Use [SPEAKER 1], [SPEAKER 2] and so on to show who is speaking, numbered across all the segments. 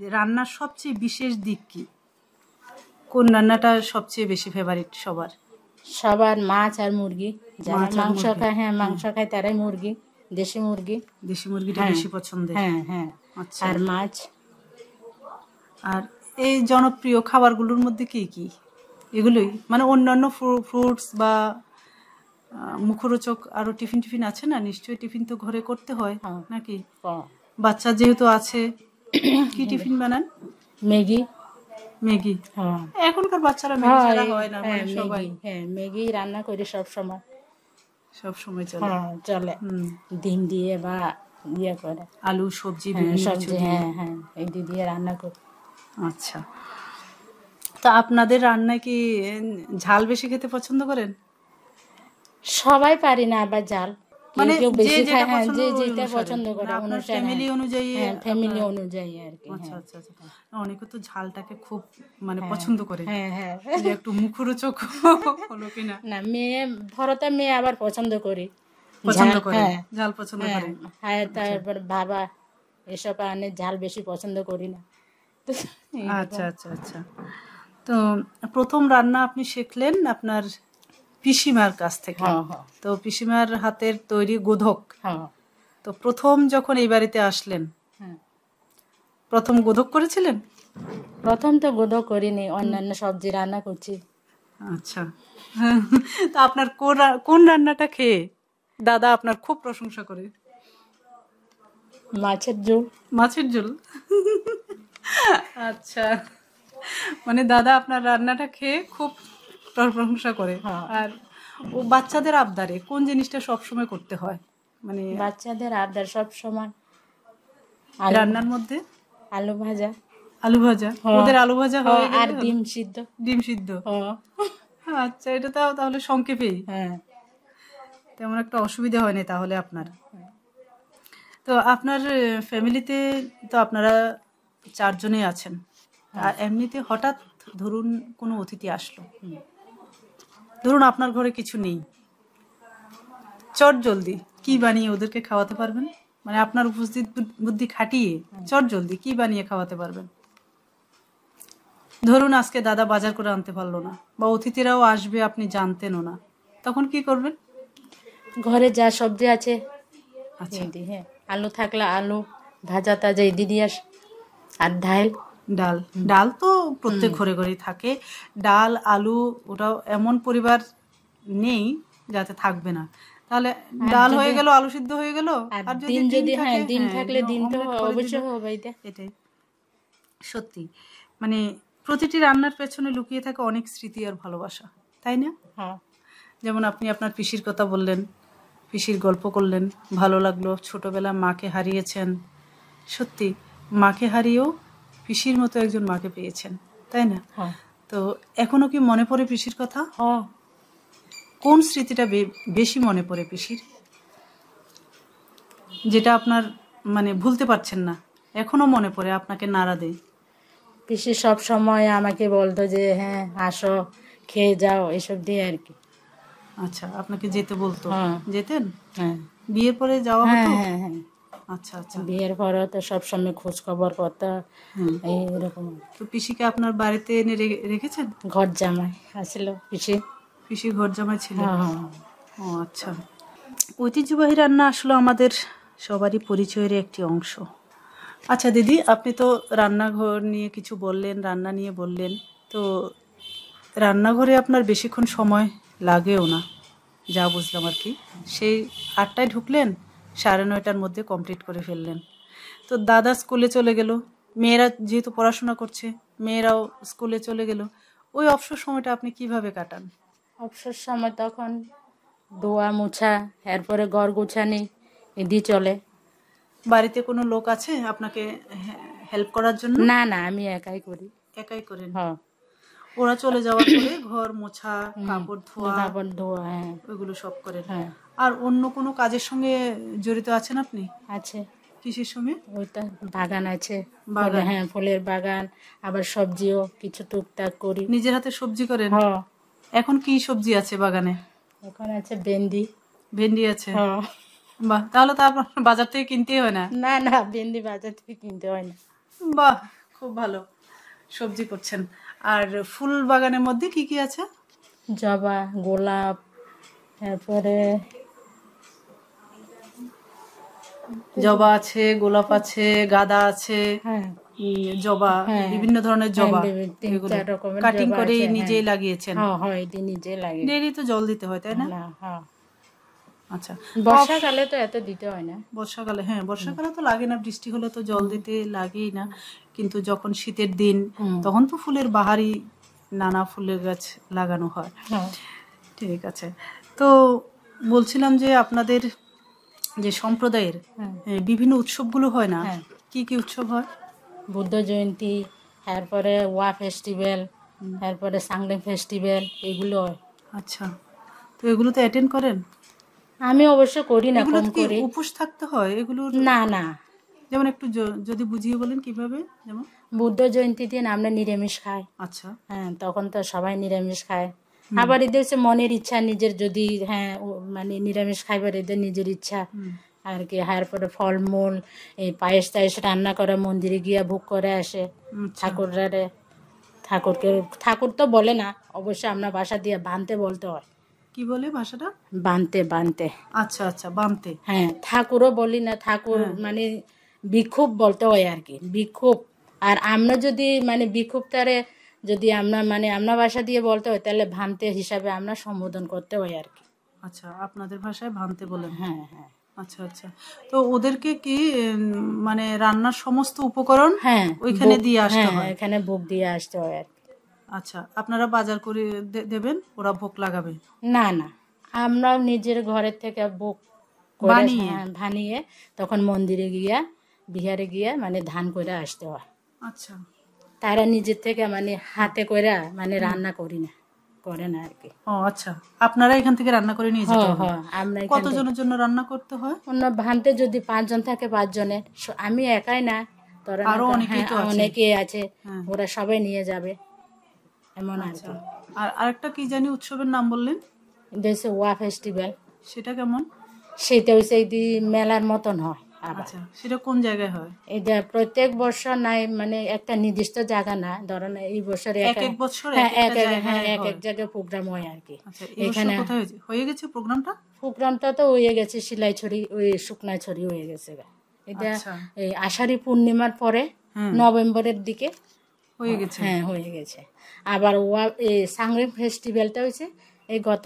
[SPEAKER 1] রান্নার সবচেয়ে বিশেষ দিক কি? কোন রান্নাটা সবচেয়ে বেশি ফেভারিট সবার?
[SPEAKER 2] সবার মাছ আর মুরগি, যারা
[SPEAKER 1] মাছ আর
[SPEAKER 2] মাংস
[SPEAKER 1] মুরগি।
[SPEAKER 2] খায়, হ্যাঁ মাংস খায় তারাই মুরগি, দেশি মুরগি।
[SPEAKER 1] দেশি মুরগিটা
[SPEAKER 2] হ্যাঁ
[SPEAKER 1] বেশি পছন্দের।
[SPEAKER 2] হ্যাঁ হ্যাঁ।
[SPEAKER 1] আচ্ছা।
[SPEAKER 2] আর মাছ।
[SPEAKER 1] আর এই জনপ্রিয় খাবারগুলোর মধ্যে কি কি? এগুলোই মানে অন্যান্য ফ্রুটস বা মুখরোচক আরো টিফিন টিফিন আছে না? নিশ্চয়ই টিফিন তো ঘরে করতে হয়
[SPEAKER 2] হ্যাঁ।
[SPEAKER 1] নাকি?
[SPEAKER 2] হ্যাঁ।
[SPEAKER 1] বাচ্চা যেহেতু আছে, কি টিফিন বানান?
[SPEAKER 2] ম্যাগি।
[SPEAKER 1] ম্যাগি।
[SPEAKER 2] হ্যাঁ
[SPEAKER 1] এখনকার বাচ্চারা ম্যাগি
[SPEAKER 2] হ্যাঁ
[SPEAKER 1] ছাড়া হয় না
[SPEAKER 2] হ্যাঁ
[SPEAKER 1] বলে সবাই।
[SPEAKER 2] ম্যাগি, হ্যাঁ ম্যাগি রান্না করি সব সময়।
[SPEAKER 1] সব সময় চলে।
[SPEAKER 2] হ্যাঁ চলে। ডিম দিয়ে বা ইয়ে করে,
[SPEAKER 1] আলু সবজি
[SPEAKER 2] হ্যাঁ
[SPEAKER 1] বিভিন্ন কিছু
[SPEAKER 2] সবজি,
[SPEAKER 1] দিয়ে।
[SPEAKER 2] হ্যাঁ হ্যাঁ এই দিয়ে রান্না করি।
[SPEAKER 1] আচ্ছা। তা আপনাদের রান্নায় কি ঝাল বেশি খেতে পছন্দ করেন?
[SPEAKER 2] সবাই পারি না আবার জাল, কেউ
[SPEAKER 1] মানে
[SPEAKER 2] কেউ
[SPEAKER 1] যে
[SPEAKER 2] বেশি
[SPEAKER 1] যেটা
[SPEAKER 2] খায়, হ্যাঁ
[SPEAKER 1] পছন্দ
[SPEAKER 2] যে
[SPEAKER 1] ওই
[SPEAKER 2] যেটা
[SPEAKER 1] অনুসারে,
[SPEAKER 2] পছন্দ করে
[SPEAKER 1] মানে আপনার
[SPEAKER 2] অনুসারে,
[SPEAKER 1] ফ্যামিলি অনুযায়ী
[SPEAKER 2] হ্যাঁ ফ্যামিলি
[SPEAKER 1] আপনার।
[SPEAKER 2] অনুযায়ী আর কি।
[SPEAKER 1] আচ্ছা
[SPEAKER 2] হ্যাঁ
[SPEAKER 1] আচ্ছা আচ্ছা। না, অনেকে তো ঝালটাকে খুব মানে
[SPEAKER 2] হ্যাঁ
[SPEAKER 1] পছন্দ করে,
[SPEAKER 2] হ্যাঁ হ্যাঁ।
[SPEAKER 1] যে একটু মুখরোচক হলো কিনা।
[SPEAKER 2] না মেয়ে, ধরতে মেয়ে আবার পছন্দ করি
[SPEAKER 1] পছন্দ
[SPEAKER 2] ঝাল,
[SPEAKER 1] করে,
[SPEAKER 2] হ্যাঁ
[SPEAKER 1] ঝাল পছন্দ
[SPEAKER 2] হ্যাঁ
[SPEAKER 1] করে।
[SPEAKER 2] হ্যাঁ। তারপর বাবা এসব আনে, ঝাল বেশি পছন্দ করি না তো
[SPEAKER 1] আচ্ছা
[SPEAKER 2] এইরকম।
[SPEAKER 1] আচ্ছা আচ্ছা। তো প্রথম রান্না আপনি শিখলেন আপনার পিসিমার কাছ থেকে।
[SPEAKER 2] হ্যাঁ হ্যাঁ
[SPEAKER 1] তো পিসিমার হাতের তৈরি গোধক।
[SPEAKER 2] হ্যাঁ।
[SPEAKER 1] তো প্রথম যখন এই বাড়িতে আসলেন,
[SPEAKER 2] হ্যাঁ
[SPEAKER 1] প্রথম গোধক করেছিলেন?
[SPEAKER 2] প্রথম তো গোদো করিনি, অন্যান্য সবজি রান্না করছি।
[SPEAKER 1] আচ্ছা। তো আপনার কোন রান্নাটা খেয়ে দাদা আপনার খুব প্রশংসা করে?
[SPEAKER 2] মাছের ঝোল।
[SPEAKER 1] মাছের ঝোল। আচ্ছা, মানে দাদা আপনার রান্নাটা খেয়ে খুব প্রশংসা করে।
[SPEAKER 2] হ্যাঁ।
[SPEAKER 1] আর ও বাচ্চাদের আবদারে কোন জিনিসটা সবসময় করতে হয় মানে
[SPEAKER 2] বাচ্চাদের আবদার সব সময় আলু,
[SPEAKER 1] রান্নার মধ্যে?
[SPEAKER 2] আলু ভাজা।
[SPEAKER 1] আলু ভাজা।
[SPEAKER 2] হ্যাঁ
[SPEAKER 1] ওদের আলু ভাজা
[SPEAKER 2] হ্যাঁ,
[SPEAKER 1] হয়ে
[SPEAKER 2] আর
[SPEAKER 1] গেলে
[SPEAKER 2] ডিম সিদ্ধ।
[SPEAKER 1] ডিম সিদ্ধ।
[SPEAKER 2] হ্যাঁ
[SPEAKER 1] আচ্ছা, এটা তাহলে সংক্ষেপেই,
[SPEAKER 2] হ্যাঁ।
[SPEAKER 1] তেমন একটা অসুবিধা হয়নি তাহলে আপনার। তো আপনার ফ্যামিলিতে তো আপনারা 4 জনেই আছেন। আর এমনিতে হঠাৎ ধরুন কোনো অতিথি আসলো, ধরুন আপনার ঘরে কিছু নেই, চট জলদি কি বানিয়ে ওদেরকে খাওয়াতে পারবেন? মানে আপনার উপস্থিত বুদ্ধি খাটিয়ে চট জলদি কি বানিয়ে খাওয়াতে পারবেন? ধরুন আজকে দাদা বাজার করে আনতে পারলো না, বা অতিথিরাও আসবে আপনি জানতেনও না, তখন কি করবেন?
[SPEAKER 2] ঘরে যা সবজি আছে
[SPEAKER 1] আচ্ছা।
[SPEAKER 2] এই দিই, হ্যাঁ আলু থাকলে আলু ভাজা তাজা এই দিয়ে আস, আর ডাল।
[SPEAKER 1] ডাল। ডাল তো প্রত্যেক ঘরে ঘরেই থাকে। ডাল আলু, ওটাও এমন পরিবার নেই যাতে থাকবে না। তাহলে ডাল হয়ে গেল, আলু সিদ্ধ হয়ে গেল,
[SPEAKER 2] আর
[SPEAKER 1] যদি
[SPEAKER 2] ডিম
[SPEAKER 1] ডিম
[SPEAKER 2] যদি,
[SPEAKER 1] থাকে,
[SPEAKER 2] হ্যাঁ ডিম থাকলে ডিম তো
[SPEAKER 1] অমলেট করে দিল।
[SPEAKER 2] অবশ্যই হবে এটা।
[SPEAKER 1] এটাই সত্যি, মানে প্রতিটি রান্নার পেছনে লুকিয়ে থাকে অনেক স্মৃতি আর ভালোবাসা, তাই না?
[SPEAKER 2] হ্যাঁ
[SPEAKER 1] যেমন আপনি আপনার পিসির কথা বললেন, পিসির গল্প করলেন, ভালো লাগলো। ছোটবেলা মাকে হারিয়েছেন, সত্যি মাকে হারিয়েও পিসির মতো একজন মাকে পেয়েছেন, তাই না?
[SPEAKER 2] হ্যাঁ
[SPEAKER 1] তো এখনো কি মনে পড়ে পিসির কথা?
[SPEAKER 2] হ্যাঁ।
[SPEAKER 1] কোন স্মৃতিটা বেশি মনে পড়ে পিসির, যেটা আপনার মানে ভুলতে পারছেন না, এখনো মনে পড়ে, আপনাকে নাড়া দেয়?
[SPEAKER 2] পিসি সব সময় আমাকে বলতো যে হ্যাঁ আসো খেয়ে যাও, এসব দিয়ে আর কি।
[SPEAKER 1] আচ্ছা, আপনাকে যেতে বলতো?
[SPEAKER 2] হ্যাঁ
[SPEAKER 1] যেতেন?
[SPEAKER 2] হ্যাঁ
[SPEAKER 1] বিয়ের পরে যাওয়া
[SPEAKER 2] হ্যাঁ
[SPEAKER 1] হতো?
[SPEAKER 2] হ্যাঁ হ্যাঁ।
[SPEAKER 1] আচ্ছা আচ্ছা।
[SPEAKER 2] বিয়ের পরে তো সব সময় খোঁজ খবর করতো এইরকম।
[SPEAKER 1] তো পিসিকে আপনার বাড়িতে এনে রেখেছেন?
[SPEAKER 2] ঘর জামাই আসলো পিসি।
[SPEAKER 1] পিসি ঘর জামাই ছিলেন?
[SPEAKER 2] হ্যাঁ হ্যাঁ।
[SPEAKER 1] ও আচ্ছা। ঐতিহ্যবাহী রান্না আসলে আমাদের সবারই পরিচয়ের একটি অংশ। আচ্ছা দিদি, আপনি তো রান্নাঘর নিয়ে কিছু বললেন, রান্না নিয়ে বললেন, তো রান্নাঘরে আপনার বেশিক্ষণ সময় লাগেও না যা বুঝলাম আর কি। সেই 8টায় ঢুকলেন, 9:30টার মধ্যে কমপ্লিট করে ফেললেন। তো দাদা স্কুলে চলে গেল, মেয়েরা যেহেতু পড়াশোনা করছে মেয়েরাও স্কুলে চলে গেল, ওই অবসর সময়টা আপনি কিভাবে কাটান?
[SPEAKER 2] অবসর সময় তখন ধোয়া মোছা, এরপরে ঘর গোছানি এদি চলে।
[SPEAKER 1] বাড়িতে কোনো লোক আছে আপনাকে হেল্প করার জন্য?
[SPEAKER 2] না না, আমি একাই করি।
[SPEAKER 1] একাই করেন?
[SPEAKER 2] হ্যাঁ।
[SPEAKER 1] ওরা চলে যাওয়ার পরে ঘর মোছা, কাপড় ধোয়া,
[SPEAKER 2] কাপড় ধোয়া, হ্যাঁ
[SPEAKER 1] ওইগুলো সব করেন?
[SPEAKER 2] হ্যাঁ।
[SPEAKER 1] আর অন্য কোনো কাজের সঙ্গে জড়িত আছেন আপনি?
[SPEAKER 2] আছে।
[SPEAKER 1] কিসের সঙ্গে?
[SPEAKER 2] ওইটা বাগান আছে,
[SPEAKER 1] বাগান?
[SPEAKER 2] হ্যাঁ ফুলের বাগান, আবার সবজিও কিছু টুকটাক করি।
[SPEAKER 1] নিজের হাতে সবজি করেন?
[SPEAKER 2] হ্যাঁ।
[SPEAKER 1] এখন কি সবজি আছে বাগানে?
[SPEAKER 2] এখন আছে ভেন্ডি।
[SPEAKER 1] ভেন্ডি আছে?
[SPEAKER 2] হ্যাঁ।
[SPEAKER 1] বাহ, তাহলে তো আপনার বাজার থেকে কিনতেই হয় না?
[SPEAKER 2] না না, ভেন্ডি বাজার থেকে কিনতে হয় না।
[SPEAKER 1] বাহ, খুব ভালো সবজি করছেন। আর ফুল বাগানের মধ্যে কি কি আছে?
[SPEAKER 2] জবা, গোলাপ, তারপরে
[SPEAKER 1] জবা আছে, গোলাপ আছে, গাঁদা আছে,
[SPEAKER 2] হ্যাঁ
[SPEAKER 1] জবা,
[SPEAKER 2] হ্যাঁ
[SPEAKER 1] বিভিন্ন ধরনের
[SPEAKER 2] হ্যাঁ
[SPEAKER 1] জবা।
[SPEAKER 2] তিন
[SPEAKER 1] এগুলো
[SPEAKER 2] চার রকমের
[SPEAKER 1] কাটিং
[SPEAKER 2] জবা
[SPEAKER 1] করে
[SPEAKER 2] আছে।
[SPEAKER 1] নিজেই লাগিয়েছেন?
[SPEAKER 2] হ্যাঁ হয় এটি নিজে লাগে
[SPEAKER 1] ডেইলি তো জল দিতে হয়, তাই না?
[SPEAKER 2] না। হ্যাঁ
[SPEAKER 1] আচ্ছা।
[SPEAKER 2] বর্ষাকালে তো এত দিতে হয় না।
[SPEAKER 1] বর্ষাকালে, হ্যাঁ বর্ষাকালে তো লাগে না, বৃষ্টি হলে তো জল দিতে লাগেই না। কিন্তু যখন শীতের দিন তখন তো ফুলের বাহারি নানা ফুলের গাছ লাগানো হয়।
[SPEAKER 2] হ্যাঁ
[SPEAKER 1] ঠিক আছে। তো বলছিলাম যে আপনাদের যে সম্প্রদায়ের বিভিন্ন উৎসবগুলো হয় না,
[SPEAKER 2] হ্যাঁ
[SPEAKER 1] কি কি উৎসব হয়?
[SPEAKER 2] বুদ্ধ জয়ন্তী, তারপরে ওয়া ফেস্টিভ্যাল, তারপরে সাংডে ফেস্টিভ্যাল, এগুলো হয়।
[SPEAKER 1] আচ্ছা, তো এগুলো তো অ্যাটেন্ড করেন?
[SPEAKER 2] আমি অবশ্য করি না,
[SPEAKER 1] এগুলো
[SPEAKER 2] কম
[SPEAKER 1] কি
[SPEAKER 2] করি।
[SPEAKER 1] উপোস থাকতে হয় এগুলোর?
[SPEAKER 2] না না,
[SPEAKER 1] যেমন একটু যদি বুঝিয়ে বলেন কিভাবে। যেমন
[SPEAKER 2] বুদ্ধ জয়ন্তী দিন আমরা নিরামিষ খাই।
[SPEAKER 1] আচ্ছা,
[SPEAKER 2] হ্যাঁ তখন তো সবাই নিরামিষ খায়। আবার এদের হচ্ছে মনের ইচ্ছা, নিজের যদি মানে নিরামিষ খাইবার এদের নিজের ইচ্ছা আর কি। তারপরে ফলমূল, এই পায়েস টায়েস রান্না করে মন্দিরে গিয়া ভোগ করে আসে ঠাকুররারে। ঠাকুর তো বলে না অবশ্য, আমরা ভাষা দিয়ে বানতে বলতে হয়।
[SPEAKER 1] কি বলে ভাষাটা?
[SPEAKER 2] বানতে বানতে।
[SPEAKER 1] আচ্ছা আচ্ছা, বানতে।
[SPEAKER 2] হ্যাঁ ঠাকুরও বলি না, ঠাকুর মানে বিক্ষোভ বলতে হয় আর কি, বিক্ষোভ। আর আমরা যদি মানে বিক্ষোভটারে যদি আমরা মানে আমরা ভাষা দিয়ে বলতে হয়, তাহলে ভান্তে হিসাবে আমরা সম্বোধন করতে হয় আর কি।
[SPEAKER 1] আচ্ছা, আপনাদের ভাষায় ভানতে বলেন।
[SPEAKER 2] হ্যাঁ হ্যাঁ
[SPEAKER 1] আচ্ছা আচ্ছা। তো ওদেরকে কি মানে রান্নার সমস্ত উপকরণ
[SPEAKER 2] হ্যাঁ
[SPEAKER 1] ওইখানে দিয়ে আসতে
[SPEAKER 2] হ্যাঁ
[SPEAKER 1] হয়?
[SPEAKER 2] এখানে ভোগ দিয়ে আসতে হয় আর কি।
[SPEAKER 1] আচ্ছা, আপনারা বাজার করে দেবেন, ওরা ভোগ লাগাবে?
[SPEAKER 2] না না, আমরা নিজের ঘরের থেকে ভোগ করে
[SPEAKER 1] বানিয়ে?
[SPEAKER 2] বানিয়ে তখন মন্দিরে গিয়া বিহারে গিয়া মানে ধান করে আসতে হয়।
[SPEAKER 1] আচ্ছা।
[SPEAKER 2] তারা নিজের থেকে মানে হাতে করে মানে রান্না করি না, করে না আর কি।
[SPEAKER 1] ও আচ্ছা, আপনারা এখান থেকে রান্না করে নিয়ে যেতে হবে?
[SPEAKER 2] আমরা
[SPEAKER 1] কতজনের জন্য রান্না করতে হয়?
[SPEAKER 2] অন্য ভান্তে যদি 5 জন থাকে 5 জনের, আমি একাই না, ধরেন
[SPEAKER 1] আরো অনেকেই তো আছে।
[SPEAKER 2] অনেকে আছে,
[SPEAKER 1] হ্যাঁ।
[SPEAKER 2] ওরা সবাই নিয়ে যাবে এমন আর
[SPEAKER 1] আচ্ছা।
[SPEAKER 2] কি।
[SPEAKER 1] আর আরেকটা কি জানি উৎসবের নাম বললেন?
[SPEAKER 2] দেশে ওয়া ফেস্টিভ্যাল,
[SPEAKER 1] সেটা কেমন?
[SPEAKER 2] সেটা হচ্ছে এই মেলার মতন হয়। আবার
[SPEAKER 1] আচ্ছা, সেটা কোন জায়গায় হয়?
[SPEAKER 2] এটা প্রত্যেক বছর নাই, মানে একটা নির্দিষ্ট জায়গা না, ধরেন এই বছর
[SPEAKER 1] এক এক বছর
[SPEAKER 2] হ্যাঁ
[SPEAKER 1] এক একটা জায়গায়
[SPEAKER 2] এক
[SPEAKER 1] হয়?
[SPEAKER 2] এক জায়গায় প্রোগ্রাম হয় আর কি।
[SPEAKER 1] আচ্ছা, এই বছর
[SPEAKER 2] এখানে
[SPEAKER 1] কোথায় হয়ে গেছে প্রোগ্রামটা?
[SPEAKER 2] প্রোগ্রামটা তো হয়ে গেছে শিলাইছড়ি, ওই শুকনাছড়ি হয়ে গেছে গা। এটা
[SPEAKER 1] আচ্ছা।
[SPEAKER 2] এই আষাঢ়ী পূর্ণিমার পরে নভেম্বরের দিকে
[SPEAKER 1] হয়ে গেছে।
[SPEAKER 2] হ্যাঁ হয়ে গেছে। আবার এই সাংগ্রিম ফেস্টিভ্যালটা হয়েছে এই গত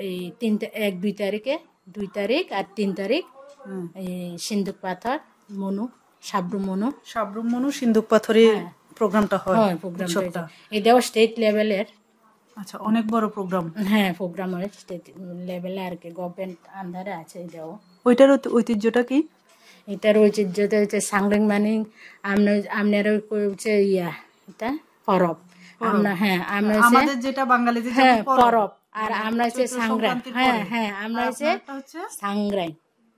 [SPEAKER 2] 2 তারিখে, 2 তারিখ আর 3 তারিখ এই সিন্দুক পাথর মনু
[SPEAKER 1] সাবরুম মনু সিন্দুক পাথরে প্রোগ্রামটা হয়।
[SPEAKER 2] প্রোগ্রামটা এটাও স্টেট লেভেলের।
[SPEAKER 1] আচ্ছা, অনেক বড় প্রোগ্রাম।
[SPEAKER 2] হ্যাঁ প্রোগ্রাম হয় স্টেট লেভেলে আর কি, গভর্নমেন্ট আন্ডারে আছে এটাও।
[SPEAKER 1] ওইটার ঐতিহ্যটা কি?
[SPEAKER 2] এটার ঐতিহ্যটা হচ্ছে সাংগ্রিং মানে আপনারা হচ্ছে এটা পরব। আমরা আমরা
[SPEAKER 1] আমাদের যেটা বাঙালিদের
[SPEAKER 2] পরব, আর আমরা হচ্ছে সাংগ্রাই। হ্যাঁ আমরা হচ্ছে সাংগ্রাই।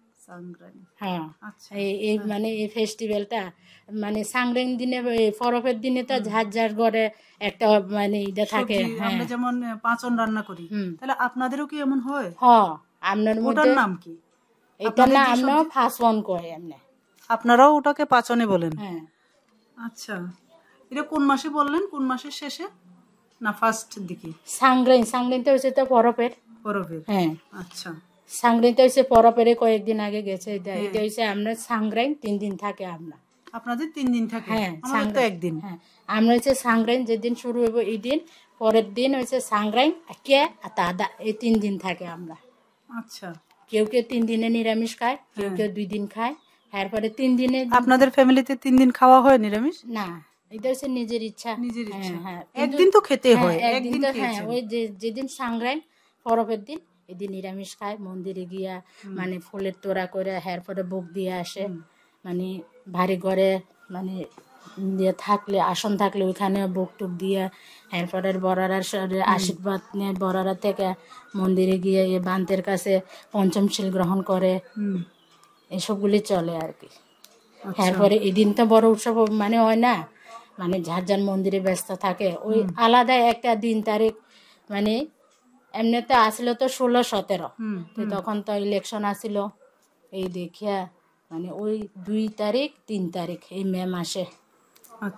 [SPEAKER 2] হ্যাঁ এই মানে এই ফেস্টিভ্যালটা মানে সাংগ্রাই দিনে, পরবের দিনে তো ঝাড় ঘরে একটা মানে এটা থাকে।
[SPEAKER 1] আমরা যেমন পাঁচন রান্না করি, তাহলে আপনাদেরও কি এমন হয়?
[SPEAKER 2] আপনার
[SPEAKER 1] ওটার নাম কি?
[SPEAKER 2] এটা না, আমরা ফাঁসন কয় এমনি।
[SPEAKER 1] আপনারাও ওটাকে পাঁচনে বলেন?
[SPEAKER 2] হ্যাঁ।
[SPEAKER 1] আচ্ছা, এটা কোন মাসে বললেন? কোন মাসের শেষে না ফার্স্ট দিকে?
[SPEAKER 2] সাংগ্রাইটা হচ্ছে তো পরবের। হ্যাঁ
[SPEAKER 1] আচ্ছা,
[SPEAKER 2] সাংগ্রাইটা হচ্ছে পরবের কয়েকদিন আগে গেছে। এটা হচ্ছে আমরা সাংগ্রাই 3 দিন থাকে।
[SPEAKER 1] আপনাদের 3 দিন থাকে?
[SPEAKER 2] হ্যাঁ
[SPEAKER 1] আমাদের তো একদিন।
[SPEAKER 2] হ্যাঁ আমরা হচ্ছে সাংগ্রাই যেদিন শুরু হইব এই দিন, পরের দিন হচ্ছে সাংগ্রাই কে তাদা, এই 3 দিন থাকে আমরা।
[SPEAKER 1] আচ্ছা,
[SPEAKER 2] কেউ 3 দিনে নিরামিষ খায়, কেউ 2 দিন খায়। তারপরে 3 দিনে
[SPEAKER 1] আপনাদের ফ্যামিলিতে 3 দিন খাওয়া হয় নিরামিষ?
[SPEAKER 2] না, এটা হচ্ছে নিজের ইচ্ছা।
[SPEAKER 1] হ্যাঁ, একদিন তো খেতে হয়।
[SPEAKER 2] একদিন তো হ্যাঁ, ওই যেদিন সাংগ্রাই পরবের দিন এদিন নিরামিষ খায়। মন্দিরে গিয়া মানে ফুলের তোড়া করে পরে ভোগ দিয়ে আসে। মানে ভারী ঘরে মানে দিয়ে থাকলে, আসন থাকলে ওইখানে ভোগ টুক দিয়ে এরপরের বড়ারার আশীর্বাদ নিয়ে বড়ারা থেকে মন্দিরে গিয়ে এই বান্তের কাছে পঞ্চমশীল গ্রহণ করে। এসবগুলি চলে আর কি। এরপরে এদিন তো বড় উৎসব মানে হয় না, মানে যার মন্দিরে ব্যস্ত থাকে। ওই আলাদা একটা দিন তারিখ মানে এমনিতে আসলো তো 16-17, তখন তো ইলেকশন আসিল এই দেখিয়া মানে ওই 2 তারিখ 3 তারিখ এই মে মাসে